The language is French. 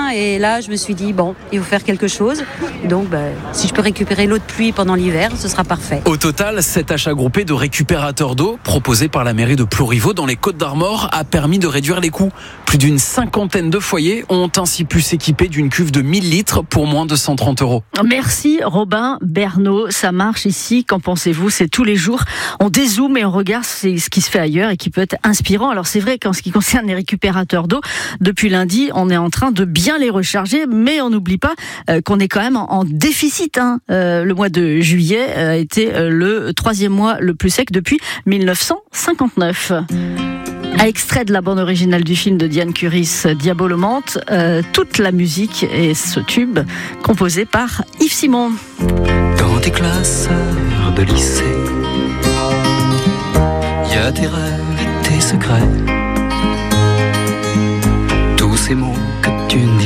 rien. Et là, je me suis dit, bon, il faut faire quelque chose. Donc, si je peux récupérer l'eau de pluie pendant l'hiver, ce sera parfait. Au total, cet achat groupé de récupérateurs d'eau, proposé par la mairie de Plouriveau dans les Côtes-d'Armor, a permis de réduire les coûts. Plus d'une 50aine de foyers ont ainsi pu s'équiper d'une cuve de 1000 litres pour moins de 130 €. Merci Robin Bernot, ça marche ici, qu'en pensez-vous? C'est tous les jours, on dézoome et on regarde ce qui se fait ailleurs et qui peut être inspirant. Alors c'est vrai qu'en ce qui concerne les récupérateurs d'eau, depuis lundi, on est en train de bien les recharger, mais on n'oublie pas qu'on est quand même en déficit. Le mois de juillet a été le 3e mois le plus sec depuis 1959. À extrait de la bande originale du film de Diane Curis, Diabolomante, toute la musique et ce tube composé par Yves Simon. Dans tes classes de lycée, il y a tes rêves et tes secrets, tous ces mots que tu ne dis